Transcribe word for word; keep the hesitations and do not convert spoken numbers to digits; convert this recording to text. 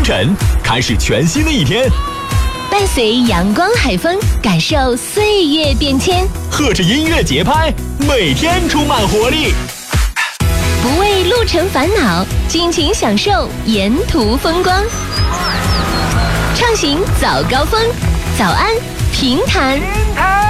晨，开始全新的一天。 伴随阳光海风，感受岁月变迁。 和着音乐节拍，每天充满活力。 不为路程烦恼，尽情享受沿途风光。畅行早高峰，早安平潭。